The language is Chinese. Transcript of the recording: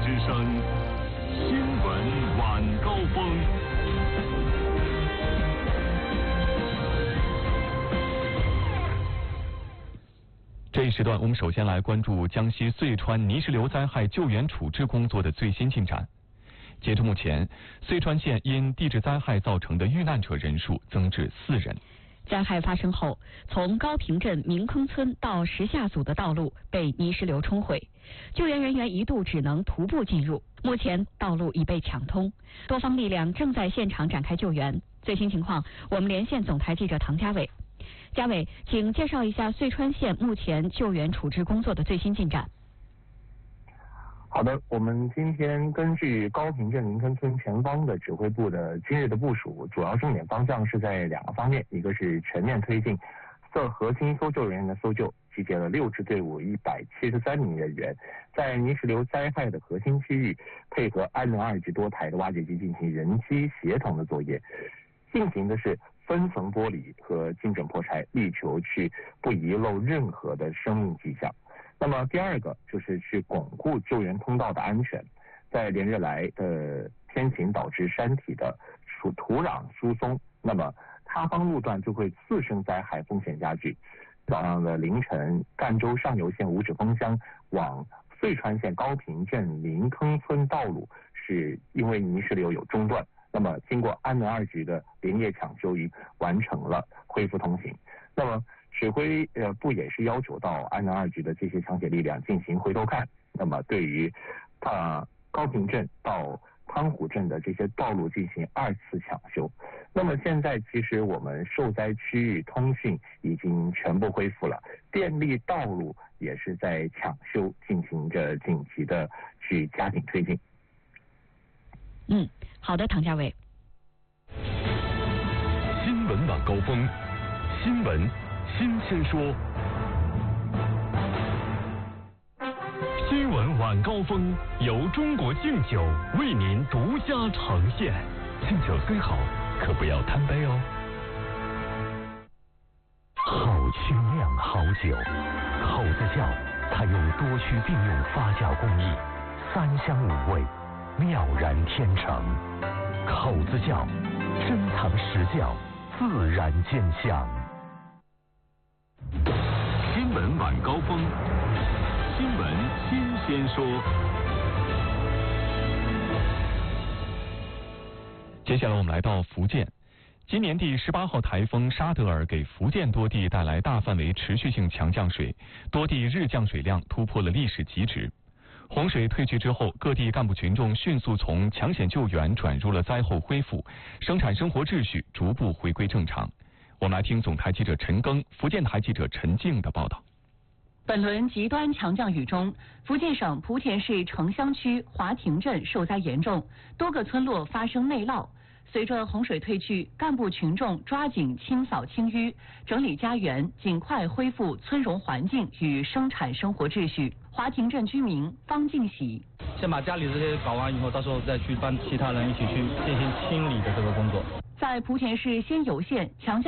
之声新闻晚高峰。这一时段，我们首先来关注江西遂川泥石流灾害救援处置工作的最新进展。截至目前，遂川县因地质灾害造成的遇难者人数增至4人。 灾害发生后，从高坪镇明坑村到石下组的道路被泥石流冲毁，救援人员一度只能徒步进入。目前道路已被抢通，多方力量正在现场展开救援。最新情况，我们连线总台记者唐家伟。家伟，请介绍一下遂川县目前救援处置工作的最新进展。 好的，我们今天根据高坪镇明坑村前方的指挥部的今日的部署，主要重点方向是在2个方面，一个是全面推进核心搜救人员的搜救，集结了6支队伍173名人员，在泥石流灾害的核心区域，配合安能2级多台的挖掘机进行人机协同的作业，进行的是分层剥离和精准破拆，力求去不遗漏任何的生命迹象。那么第二个就是去巩固救援通道的安全，在连日来的天晴导致山体的土壤疏松，那么塌方路段就会次生灾害风险加剧。早上的凌晨，赣州上游县五指峰乡往遂川县高坪镇明坑村道路是因为泥石流有中断，那么经过安能2局的连夜抢修已完成了恢复通行。那么指挥部也是要求到安能2局的这些抢险力量进行回头看，那么对于高坪镇到汤湖镇的这些道路进行2次抢修。那么现在其实我们受灾区域通讯已经全部恢复了，便利道路也是在抢修进行着紧急的去加紧推进。 好的，唐家伟。 新闻晚高峰，新闻新鲜说。新闻晚高峰由中国敬酒为您独家呈现。敬酒虽好，可不要贪杯哦。好曲酿好酒，口子窖采用多区并用发酵工艺，3香5味，妙然天成。口子窖珍藏实窖，自然见香。新闻晚高峰，新闻新鲜说。接下来我们来到福建。今年第18号台风沙德尔给福建多地带来大范围持续性强降水，多地日降水量突破了历史极值。洪水退去之后，各地干部群众迅速从抢险救援转入了灾后恢复，生产生活秩序逐步回归正常。我们来听总台记者陈庚、福建台记者陈静的报道。 本轮极端强降雨中，福建省莆田市城乡区华亭镇受灾严重，多个村落发生内涝。随着洪水退去，干部群众抓紧清扫清淤，整理家园，尽快恢复村容环境与生产生活秩序。华亭镇居民方敬喜： 先把家里这些搞完以后，到时候再去帮其他人一起去进行清理的这个工作。 在莆田市仙游县强降